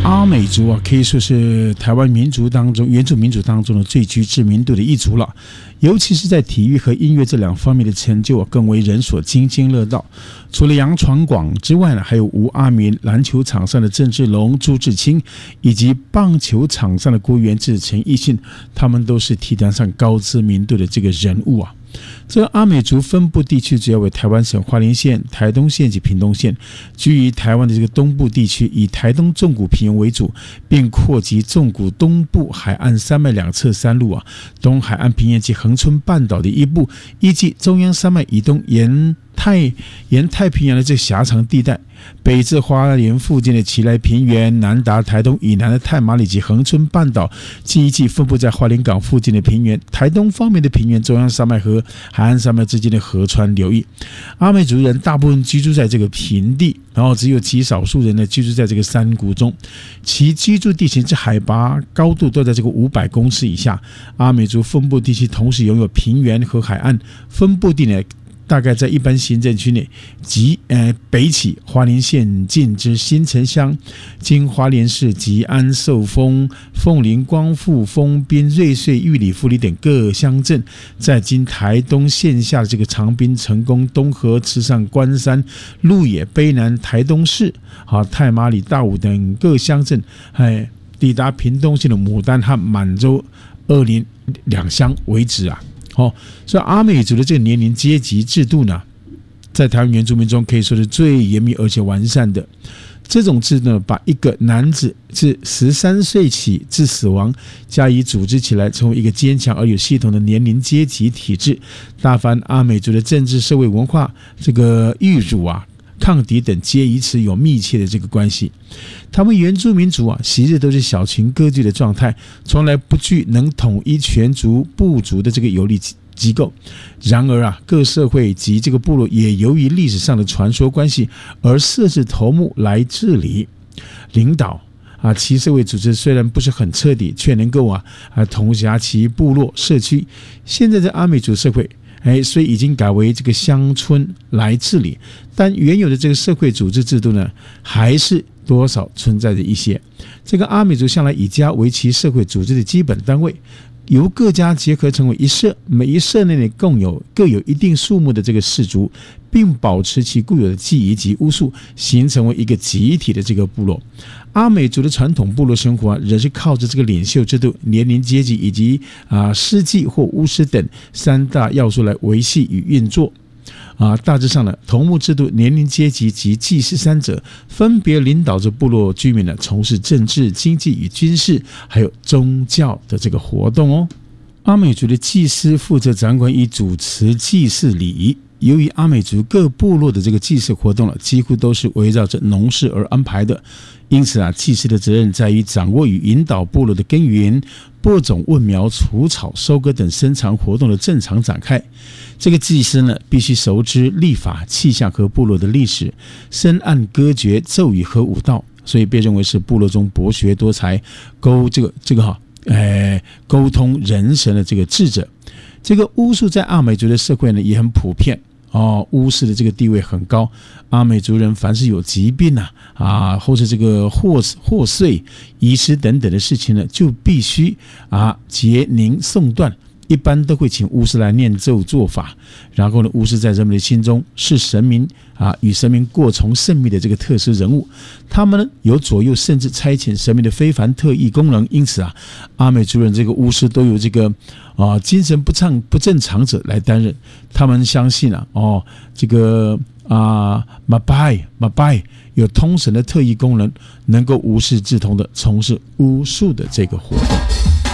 阿美族啊，可以说是台湾民族当中原住民族当中的最具知名度的一族了，尤其是在体育和音乐这两方面的成就啊，更为人所津津乐道。除了杨传广之外呢，还有吴阿明，篮球场上的郑志龙、朱志清，以及棒球场上的郭元志、陈奕迅，他们都是体坛上高知名度的这个人物啊。这个阿美族分布地区主要为台湾省花莲县、台东县及屏东县，居于台湾的这个东部地区，以台东纵谷平原为主，并扩及纵谷东部海岸山脉两侧山路啊，东海岸平原及恒春半岛的一部，以及中央山脉以东沿太平洋的这狭长地带，北至花莲附近的奇莱平原，南达台东以南的太麻里及恒春半岛，近一季分布在花莲港附近的平原，台东方面的平原，中央山脉和海岸山脉之间的河川流域。阿美族人大部分居住在这个平地，然后只有极少数人呢居住在这个山谷中，其居住地形之海拔高度都在这个500公尺以下。阿美族分布地区同时拥有平原和海岸，分布地呢大概在一般行政区内，及北起花莲县近之新城乡，经花莲市吉安、寿丰、凤林、光复、丰滨、瑞穗、玉里、富里等各乡镇，再经台东县下的这个长滨、成功、东河、池上、关山、鹿野、卑南、台东市、太麻里、大武等各乡镇，抵达屏东县的牡丹和满洲、二林两乡为止啊。所以阿美族的这个年龄阶级制度呢，在台湾原住民中可以说是最严密而且完善的。这种制度呢，把一个男子自13岁起至死亡加以组织起来，成为一个坚强而有系统的年龄阶级体制。大凡阿美族的政治、社会、文化、这个育乳啊、抗敌等皆与此有密切的这个关系。他们原住民族啊，昔日都是小群割据的状态，从来不具能统一全族部族的这个有力机构。然而啊，各社会及这个部落也由于历史上的传说关系而设置头目来治理、领导啊。其社会组织虽然不是很彻底，却能够统辖其部落社区。现在的阿美族社会虽已经改为这个乡村来治理，但原有的这个社会组织制度呢，还是多少存在着一些。这个阿美族向来以家为其社会组织的基本单位，由各家结合成为一社，每一社内各有一定数目的这个氏族，并保持其固有的技艺及巫术，形成为一个集体的这个部落。阿美族的传统部落生活仍是靠着这个领袖制度、年龄阶级以及师祭或巫师等3大要素来维系与运作。大致上呢，头目制度、年龄阶级及祭司3者分别领导着部落居民呢，从事政治、经济与军事，还有宗教的这个活动哦。阿美族的祭司负责掌管与主持祭祀礼仪。由于阿美族各部落的这个祭祀活动几乎都是围绕着农事而安排的，因此祭司的责任在于掌握与引导部落的耕耘、播种、问苗、除草、收割等生产活动的正常展开。这个祭司呢，必须熟知历法、气象和部落的历史，深谙歌诀、咒语和舞蹈，所以被认为是部落中博学多才、沟通人神的这个智者。这个巫术在阿美族的社会呢也很普遍。巫师的这个地位很高，阿美族人凡是有疾病或者这个祸祟、遗失等等的事情呢，就必须结宁送断，一般都会请巫师来念咒做法。然后呢，巫师在人们的心中是神明与神明过从甚密的这个特殊人物，他们呢有左右甚至差遣神明的非凡特异功能。因此阿美族人这个巫师都有这个精神不正常者来担任。他们相信这个马拜有通神的特异功能，能够无师自通的从事巫术的这个活动。